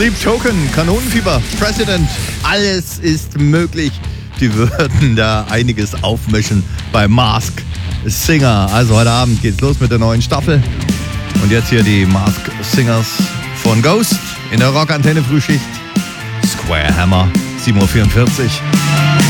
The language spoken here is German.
Sleep Token, Kanonenfieber, President, alles ist möglich. Die würden da einiges aufmischen bei Mask Singer. Also heute Abend geht's los mit der neuen Staffel. Und jetzt hier die Mask Singers von Ghost in der Rockantenne Frühschicht. Square Hammer, 7.44 Uhr.